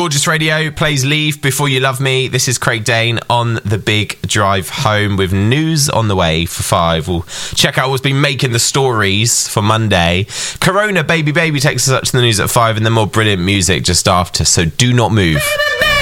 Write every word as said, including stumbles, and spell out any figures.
Gorgeous Radio plays Leave Before You Love Me. This is Craig Dane on the big drive home with news on the way for five. We'll check out what's been making the stories for Monday. Corona Baby Baby takes us up to the news at five, and then more brilliant music just after, so do not move.